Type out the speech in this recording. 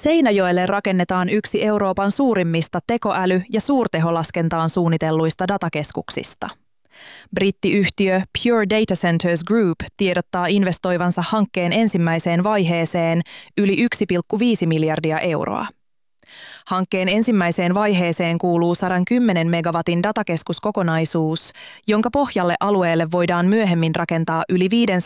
Seinäjoelle rakennetaan yksi Euroopan suurimmista tekoäly- ja suurteholaskentaan suunnitelluista datakeskuksista. Brittiyhtiö Pure Data Centers Group tiedottaa investoivansa hankkeen ensimmäiseen vaiheeseen yli 1,5 miljardia euroa. Hankkeen ensimmäiseen vaiheeseen kuuluu 110 megawatin datakeskuskokonaisuus, jonka pohjalle alueelle voidaan myöhemmin rakentaa yli 500